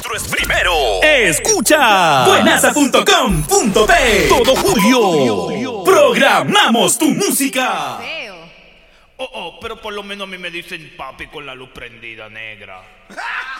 monstruo es primero. Escucha buenaza.com.pe. Todo julio programamos tu música. Pero por lo menos a mí me dicen papi con la luz prendida, negra.